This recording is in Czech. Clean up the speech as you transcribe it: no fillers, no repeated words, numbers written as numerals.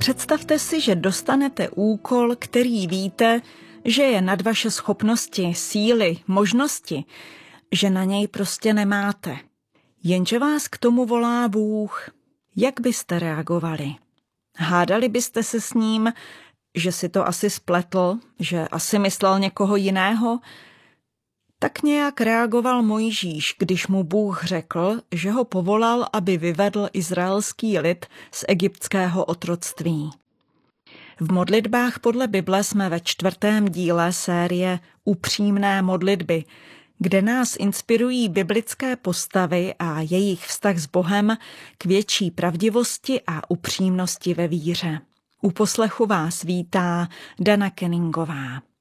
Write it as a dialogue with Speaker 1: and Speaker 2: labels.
Speaker 1: Představte si, že dostanete úkol, který víte, že je nad vaše schopnosti, síly, možnosti, že na něj prostě nemáte. Jenže vás k tomu volá Bůh. Jak byste reagovali? Hádali byste se s ním, že si to asi spletl, že asi myslel někoho jiného? Tak nějak reagoval Mojžíš, když mu Bůh řekl, že ho povolal, aby vyvedl izraelský lid z egyptského otroctví. V modlitbách podle Bible jsme ve 4. díle série Upřímné modlitby, kde nás inspirují biblické postavy a jejich vztah s Bohem k větší pravdivosti a upřímnosti ve víře. U poslechu vás vítá Dana Kenningová.